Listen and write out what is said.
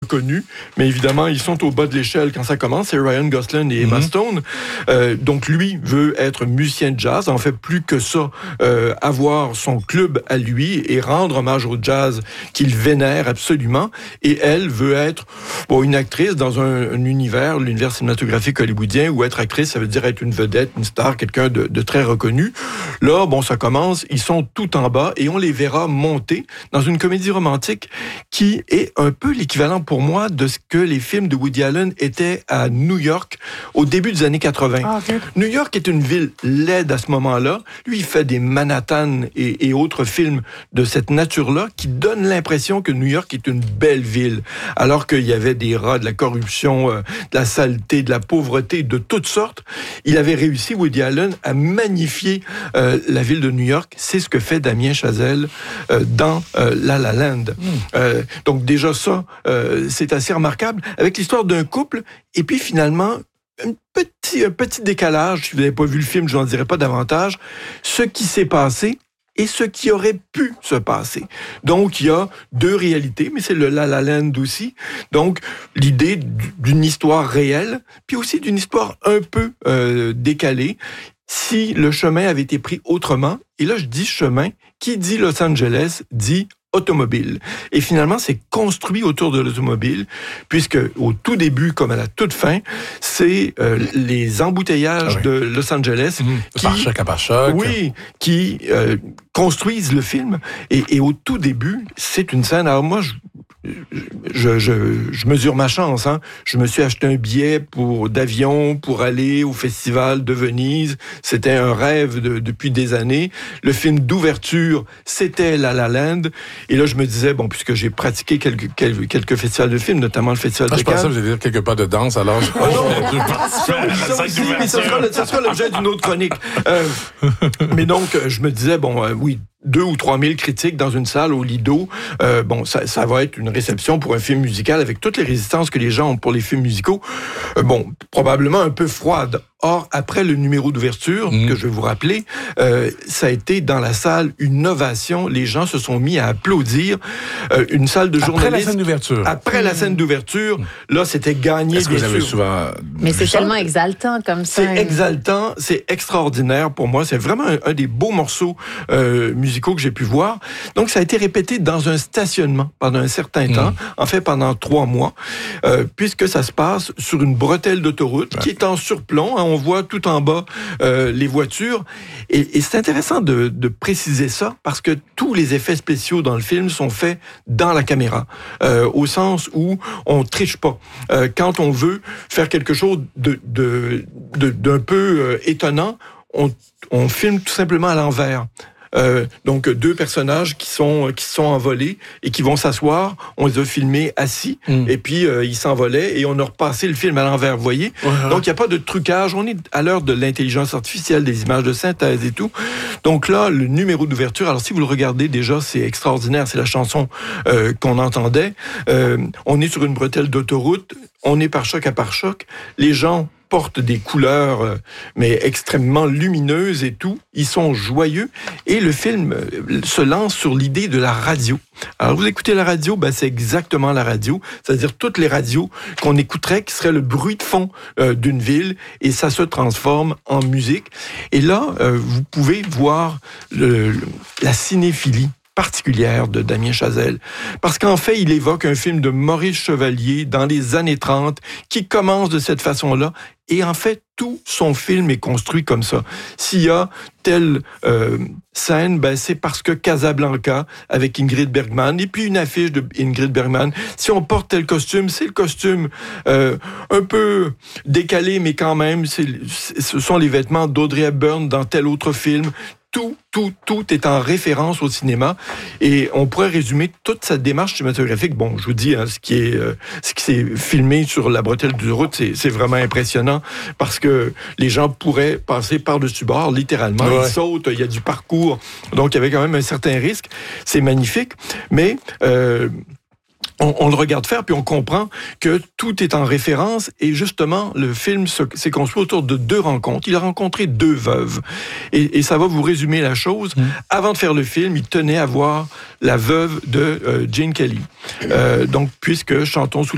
reconnus, mais évidemment, ils sont au bas de l'échelle quand ça commence. C'est Ryan Gosling et Emma Stone. Donc, lui veut être musicien de jazz. En fait, plus que ça, avoir son club à lui et rendre hommage au jazz qu'il vénère absolument. Et elle veut être une actrice dans un univers, l'univers cinématographique hollywoodien, où être actrice, ça veut dire être une vedette, une star, quelqu'un de très reconnu. Là, ça commence, ils sont tout en bas et on les verra monter dans une comédie romantique qui est un peu l'équivalent pour moi de ce que les films de Woody Allen étaient à New York au début des années 80. Ah, okay. New York est une ville laide à ce moment-là. Lui, il fait des Manhattan et autres films de cette nature-là qui donnent l'impression que New York est une belle ville, alors qu'il y avait des rats, de la corruption, de la saleté, de la pauvreté, de toutes sortes. Il avait réussi, Woody Allen, à magnifier la ville de New York. C'est ce que fait Damien Chazelle dans La La Land. Donc déjà ça, c'est assez remarquable, avec l'histoire d'un couple, et puis finalement, un petit décalage. Si vous n'avez pas vu le film, je n'en dirai pas davantage. Ce qui s'est passé et ce qui aurait pu se passer. Donc, il y a deux réalités, mais c'est le La La Land aussi. Donc, l'idée d'une histoire réelle, puis aussi d'une histoire un peu décalée. Si le chemin avait été pris autrement, et là, je dis chemin, qui dit Los Angeles dit automobile. Et finalement, c'est construit autour de l'automobile, puisque au tout début, comme à la toute fin, c'est les embouteillages de Los Angeles qui, par choc à par choc. Oui, qui construisent le film. Et au tout début, c'est une scène. Alors moi, je mesure ma chance. Je me suis acheté un billet d'avion pour aller au festival de Venise. C'était un rêve depuis des années. Le film d'ouverture, c'était La La Land. Et là, je me disais, puisque j'ai pratiqué quelques festivals de films, notamment le festival de Cannes. Je pensais que vous alliez dire quelques pas de danse, alors je ça aussi, mais ça sera l'objet d'une autre chronique. Mais donc, je me disais, oui, 2 ou 3 000 critiques dans une salle au Lido. Ça va être une réception pour un film musical avec toutes les résistances que les gens ont pour les films musicaux. Probablement un peu froide. Or, après le numéro d'ouverture, que je vais vous rappeler, ça a été dans la salle une ovation. Les gens se sont mis à applaudir. Une salle de journalistes... Après la scène d'ouverture. Après la scène d'ouverture, là, c'était gagné. Est-ce que vous avez souvent... Mais c'est tellement exaltant comme ça. C'est exaltant, c'est extraordinaire pour moi. C'est vraiment un des beaux morceaux musicaux que j'ai pu voir. Donc, ça a été répété dans un stationnement pendant un certain temps, en fait pendant 3 mois, puisque ça se passe sur une bretelle d'autoroute qui est en surplomb. On voit tout en bas les voitures. Et c'est intéressant de préciser ça parce que tous les effets spéciaux dans le film sont faits dans la caméra, au sens où on triche pas. Quand on veut faire quelque chose d'un peu étonnant, on filme tout simplement à l'envers. Donc 2 personnages qui sont envolés et qui vont s'asseoir. On les a filmés assis et puis ils s'envolaient et on a repassé le film à l'envers, vous voyez. Donc il n'y a pas de trucage. On est à l'heure de l'intelligence artificielle, des images de synthèse et tout. Donc là, le numéro d'ouverture, alors si vous le regardez déjà, c'est extraordinaire. C'est la chanson qu'on entendait. On est sur une bretelle d'autoroute. On est par choc à par choc. Les gens portent des couleurs, mais extrêmement lumineuses et tout. Ils sont joyeux. Et le film se lance sur l'idée de la radio. Alors, vous écoutez la radio, c'est exactement la radio. C'est-à-dire toutes les radios qu'on écouterait, qui serait le bruit de fond d'une ville, et ça se transforme en musique. Et là, vous pouvez voir la cinéphilie particulière de Damien Chazelle. Parce qu'en fait, il évoque un film de Maurice Chevalier dans les années 30 qui commence de cette façon-là. Et en fait, tout son film est construit comme ça. S'il y a telle scène, c'est parce que Casablanca avec Ingrid Bergman, et puis une affiche de Ingrid Bergman. Si on porte tel costume, c'est le costume un peu décalé, mais quand même, ce sont les vêtements d'Audrey Hepburn dans tel autre film. Tout est en référence au cinéma et on pourrait résumer toute sa démarche cinématographique. Je vous dis, ce qui s'est filmé sur la bretelle de route, c'est vraiment impressionnant parce que les gens pourraient passer par-dessus bord, littéralement. Ouais. Ils sautent, il y a du parcours. Donc, il y avait quand même un certain risque. C'est magnifique, mais... On le regarde faire, puis on comprend que tout est en référence, et justement, le film s'est construit autour de 2 rencontres. Il a rencontré 2 veuves, et ça va vous résumer la chose. Avant de faire le film, il tenait à voir la veuve de Gene Kelly. Donc, puisque Chantons sous